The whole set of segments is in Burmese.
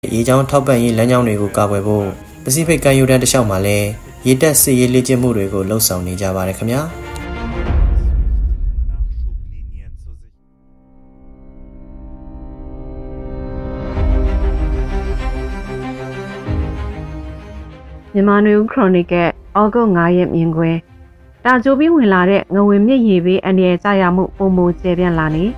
ရေကြောင်းထောက်ပံ့ရေးလမ်းကြောင်းတွေကိုကာကွယ်ဖို့ပစိဖိတ်ကမ်းရိုးတန်းတစ်လျှောက်မှာလည်းရေတပ်စစ်ရေးလေ့ကျင့်မှုတွေကိုလှုပ်ဆောင်နေကြပါတယ်ခင်ဗျာမြန်မာနွေဦးခရိုနီကယ်ဩဂုတ်9ရက်မြင်ကွယ်တာကြိုးပြီးဝင်လာတဲ့ငွေမြင့်ရေဘေးအန္တရာယ်ကြာရမှုပုံမကျပြန့်လာနေ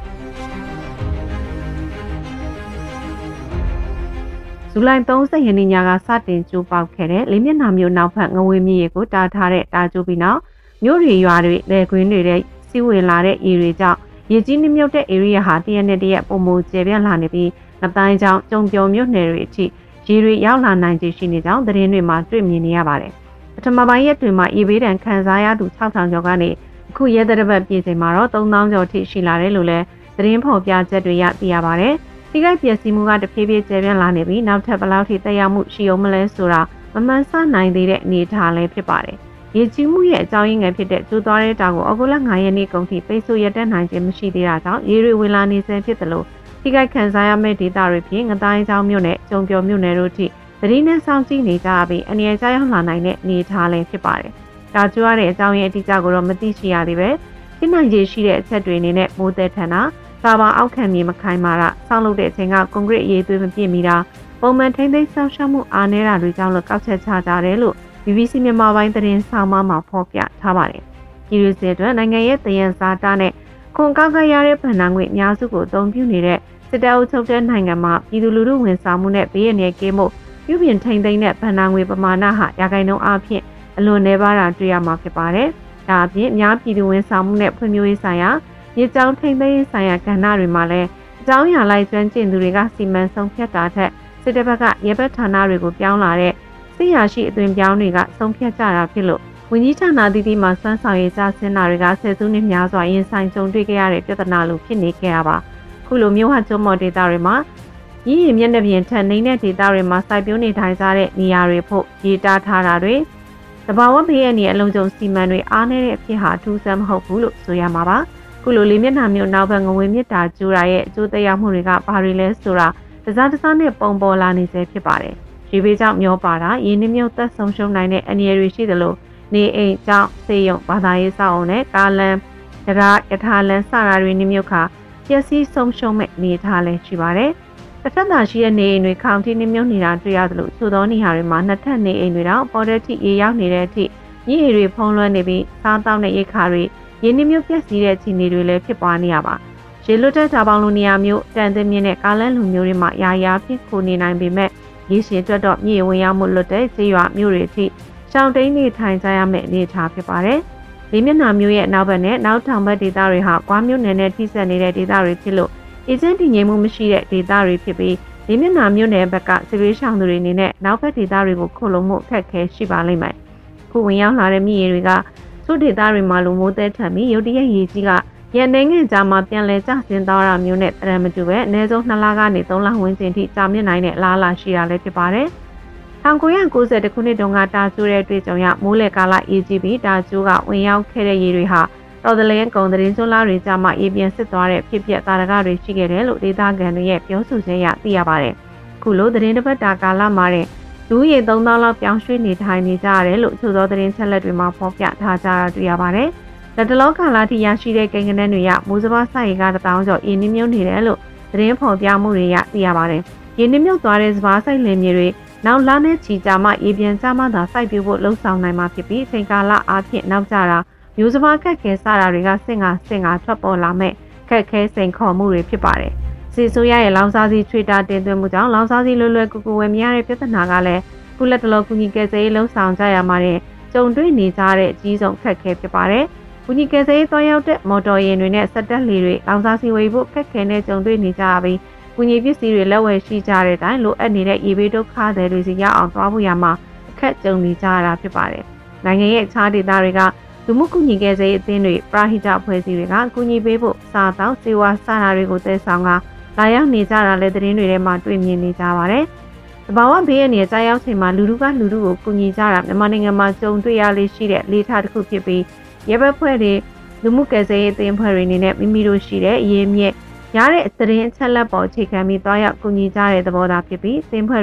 ဇူလိုင်30ရက်နေ့ညကစတင်ကျိုးပေါက်ခဲ့တဲ့လေးမျက်နှာမျိုးနောက်ဖက်ငွေမြင့်ရေကိုတားထားတဲ့တာကြိုးပြီးနောက်မြို့တွေရွာတွေလယ်ကွင်းတွေတဲ့စီးဝင်လာတဲ့ရေတွေကြောင့်ရေကြီးနှမြုပ်တဲ့ area ဟာတရက်နဲ့တရက်ပုံမကျပြန့်လာနေပြီးငတိုင်းကြောင့်ကြုံပြော်မြို့နယ်တွေအထိရေတွေရောက်လာနိုင်ခြေရှိနေကြောင်းသတင်းတွေမှာတွေ့မြင်နေရပါတယ်။ပထမပိုင်းရက်တွေမှာရေဘေးဒဏ်ခံစားရသူ6000ကျော်ကနေအခုရက်သက်တစ်ပတ်ပြည့်ချိန်မှာတော့3000ကျော်ထိရှိလာတယ်လို့လည်းသတင်းဖော်ပြချက်တွေရသိရပါတယ်။ဒီကိပျက်စီးမှုကတဖြည်းဖြည်းကျပြန့်လာနေပြီးနောက်ထပ်ဘယ်လောက်ထိသက်ရောက်မှုရှိအောင်မလဲဆိုတာမမှန်ဆနိုင်သေးတဲ့အနေအထားလည်းဖြစ်ပါတယ်။ရေကြီးမှုရဲ့အကြောင်းရင်းငယ်ဖြစ်တဲ့ကျိုးသွားတဲ့တာကိုဩဂုတ်လ9ရက်နေ့ကုန်ထိပိတ်ဆို့ရတက်နိုင်ခြင်းမရှိသေးတာကြောင့်ရေတွေဝင်လာနေဆဲဖြစ်တယ်လို့ထိခိုက်ခံစားရမယ့်ဒေသတွေဖြင့်ငတိုင်းချောင်းမြို့နယ်ကျုံပြော်မြို့နယ်တို့ထိသတိနဲ့စောင့်ကြည့်နေကြပြီးအနေအကျရောက်လာနိုင်တဲ့အနေအထားလည်းဖြစ်ပါတယ်။ဒါကြွားတဲ့အကြောင်းရင်းအတိအကျကိုတော့မသိရှိရသေးပဲဖြစ်နိုင်ခြေရှိတဲ့အချက်တွေအနေနဲ့မိုးသက်ထန်တာစာပါအောက်ခံမြေမခိုင်မာတာဆောင်းလုပ်တဲ့အချိန်ကကွန်ကရစ်အရေးသွေးမပြည့်မီတာပုံမှန်ထိမ့်သိမ်းဆောင်ရှောက်မှုအားနည်းတာတွေကြောင့်လည်းကောက်ချက်ချကြတယ်လို့ BBC မြန်မာပိုင်းသတင်းဆောင်မမှာဖော်ပြထားပါတယ်။ဒီလိုစေအတွက်နိုင်ငံရဲ့တယံဇာတာနဲ့ခွန်ကောက်ကရတဲ့ဗန်နာငွေအများစုကိုအသုံးပြုနေတဲ့စစ်တပ်အုပ်ချုပ်တဲ့နိုင်ငံမှာပြည်သူလူထုဝန်ဆောင်မှုနဲ့ဘေးရန်ရဲ့ကင်းမှုပြုပြင်ထိန်းသိမ်းတဲ့ဗန်နာငွေပမာဏဟာရာခိုင်နှုန်းအဖြစ်အလွန်နည်းပါးတာတွေ့ရမှာဖြစ်ပါတယ်။ဒါအပြင်အများပြည်သူဝန်ဆောင်မှုနဲ့ဖွံ့ဖြိုးရေးဆိုင်ရာမြေကြောင်းထိန်းသိမ်းရေးဆိုင်ရာကဏ္ဍတွေမှာလည်းအကြောင်းအရာလိုက်ကျွမ်းကျင်သူတွေကစီမံဆုံးဖြတ်တာထက်စစ်တပ်ဘက်ကရဲဘက်ဌာနတွေကိုပြောင်းလာတဲ့စစ်ရာရှိအသွင်ပြောင်းတွေကဆုံးဖြတ်ကြတာဖြစ်လို့ဝန်ကြီးဌာနတည်တည်မှာစွမ်းဆောင်ရည်ကြဆင်းတာတွေကဆယ်စုနှစ်များစွာရင်ဆိုင်ကြုံတွေ့ခဲ့ရတဲ့ပြဿနာလိုဖြစ်နေခဲ့ရပါခုလိုမျိုးဟာကျုံမော်ဒေတာတွေမှာရည်ရည်မျက်နှာပြင်ထက်နေတဲ့ဒေတာတွေမှာစိုက်ပျိုးနေထိုင်ကြတဲ့နေရာတွေဖို့ရေးတားထားတာတွေတဘာဝဘေးအန္တရာယ်အလုံးစုံစီမံတွေအားနည်းတဲ့အဖြစ်ဟာထူးဆန်းမဟုတ်ဘူးလို့ဆိုရမှာပါခုလိုလေးမျက်နှာမျိုးနောက်ဘက်ငွေမြစ်တာကျူတာရဲ့အကျိုးသက်ရောက်မှုတွေကဘာတွေလဲဆိုတာတစားတစားနဲ့ပုံပေါ်လာနေစေဖြစ်ပါတယ်ရေဘေးကြောင့်မျောပါတာရင်းနှီးမြုပ်သက်ဆုံးရှုံးနိုင်တဲ့အန္တရာယ်တွေရှိသလိုနေအိမ်ကြောင့်ဆေးရုံဘာသာရေးစောက်အောင်နဲ့ကားလမ်းတရားယထာလမ်းစတာတွေနှိမ့်မြုပ်ခါပျက်စီးဆုံးရှုံးမဲ့အနေအထားလည်းရှိပါတယ်။တစ်ထပ်သာရှိတဲ့နေအိမ်တွေခေါင်ထိနှိမ့်မြုပ်နေတာတွေ့ရသလိုချို့သောနေရာတွေမှာနှစ်ထပ်နေအိမ်တွေတော့ပေါ်တဲ့အထိရေရောက်နေတဲ့အထိမြေအိမ်တွေဖုံးလွှမ်းနေပြီးစားတောက်တဲ့ရိတ်ခါတွေရင်းနှီးမြုပ်ပျက်စီးတဲ့အခြေအနေတွေလည်းဖြစ်ပွားနေရပါ။ရေလွတ်တဲ့ဓာပေါင်းလိုနေရာမျိုးတန်သင်းမြင့်တဲ့ကားလမ်းလူမျိုးတွေမှာယာယာဖြစ်ခိုနေနိုင်ပေမဲ့ရေရှင်အတွက်တော့မြေဝင်ရောက်မှုလွတ်တဲ့ခြေရွာမျိုးတွေအထိရှောင်းတိန်နေထိုင်ကြရမယ့်အနေအထားဖြစ်ပါတယ်။လေးမျက်နှာမျိုးရဲ့နောက်ဘက်နဲ့နောက်ထောင်ဘက်ဒေသတွေဟာကွာမျိုးနယ်နဲ့ထိစပ်နေတဲ့ဒေသတွေဖြစ်လို့အေဂျင့်တည်ငြိမ်မှုမရှိတဲ့ဒေသတွေဖြစ်ပြီးလေးမျက်နှာမျိုးနယ်ဘက်ကစစ်ရေးရှောင်သူတွေအနေနဲ့နောက်ဘက်ဒေသတွေကိုခုလုံမှုအခက်အခဲရှိပါလိမ့်မယ်။ခုဝင်ရောက်လာတဲ့မြေတွေကသူ့ဒေသတွေမှာလိုမိုးသက်ထန်ပြီးရုတ်တရက်ရေကြီးကရန်နေငင်ကြားမှာပြန်လဲကျဆင်းသွားတာမျိုးနဲ့တရံမတူပဲအနည်းဆုံး2လကနေ3လဝန်းကျင်ထိကြာမြင့်နိုင်တဲ့အလားအလာရှိတာလည်းဖြစ်ပါတယ်။1990ခုနှစ်တုန်းကတာကျိုးတဲ့တွေ့ကြုံရမိုးလေကာလအေးကြီးပြီးတာကျိုးကဝင်ရောက်ခဲ့တဲ့ရေတွေဟာတော်တလင်းကုံသတင်းစွန်းလာတွေကြမှာရေပြန်စစ်သွားတဲ့ဖြစ်ပျက်တာရကတွေရှိခဲ့တယ်လို့ဒေသခံတွေရဲ့ပြောဆိုချက်ရသိရပါတယ်။ခုလိုသတင်းတစ်ပတ်တာကာလမှာတဲ့လူရေ3000လောက်ပြောင်းရွှေ့နေထိုင်နေကြရတယ်လို့ချို့သောသတင်းချက်လက်တွေမှာဖော်ပြထားကြတာတွေ့ရပါတယ်။လက်တလောကာလထိရရှိတဲ့ကိန်းဂဏန်းတွေရမိုးစဘာဆိုင်က1000ကျော်အင်းနှမြုပ်နေတယ်လို့သတင်းဖော်ပြမှုတွေရသိရပါတယ်။ရင်းနှမြုပ်သွားတဲ့စဘာဆိုင်လင်မြေတွေနောက်လနဲ့ချီကြမှရေပြန်ကြမှသာစိုက်ပျိုးဖို့လှုံ့ဆော်နိုင်မှာဖြစ်ပြီးအချိန်ကာလအားဖြင့်နောက်ကျတာမျိုးစဘာခက်ခဲစတာတွေကစင်ငါထွက်ပေါ်လာမဲ့ခက်ခဲစိန်ခေါ်မှုတွေဖြစ်ပါတယ်။စီဆိုရရဲ့လောင်စာဆီချွေတာတင်သွင်းမှုကြောင့်လောင်စာဆီလွယ်လွယ်ကူကူဝယ်မရတဲ့ပြဿနာကလည်းကုလက်တလောကူညီကယ်ဆယ်ရေးလှုံ့ဆော်ကြရမှာတဲ့ကြုံတွေ့နေကြတဲ့အကြီးဆုံးခက်ခဲဖြစ်ပါတယ်။ကူညီကယ်ဆယ်ရေးတွားရောက်တဲ့မော်တော်ယာဉ်တွေနဲ့စက်တက်လေတွေလောင်စာဆီဝယ်ဖို့ခက်ခဲနဲ့ကြုံတွေ့နေကြပြီးကူညီပစ္စည်းတွေလက်ဝယ်ရှိကြတဲ့အတိုင်းလိုအပ်နေတဲ့ရေဘေးဒုက္ခတွေစီရအောင်သွားဖို့ရမှာအခက်ကြုံနေကြရတာဖြစ်ပါတယ်။နိုင်ငံရဲ့အခြားဒေသတွေကလူမှုကူညီကယ်ဆယ်ရေးအသင်းတွေပရာဟိတအဖွဲ့အစည်းတွေကကူညီပေးဖို့စာတောင်းစေဝါစတာတွေကိုတည်ဆောင်ကလာရောက်နေကြတာလည်းသတင်းတွေထဲမှာတွေ့မြင်နေကြပါတယ်။တဘာဝဘေးအန္တရာယ်ကြားရောက်ချိန်မှာလူထုကိုကူညီကြတာမြန်မာနိုင်ငံမှာကြုံတွေ့ရလေးရှိတဲ့လေးထားတစ်ခုဖြစ်ပြီးရဲဘက်ဖွဲ့တွေလူမှုကယ်ဆယ်ရေးအသင်းဖွဲ့တွေအနေနဲ့မိမိတို့ရှိတဲ့အရေးမြစ်ရတဲ့သတင်းအချက်လက်ပေါ်အခြေခံပြီးတွားရောက်ကူညီကြတဲ့သဘောသားဖြစ်ပြီးသင်ဖွဲ့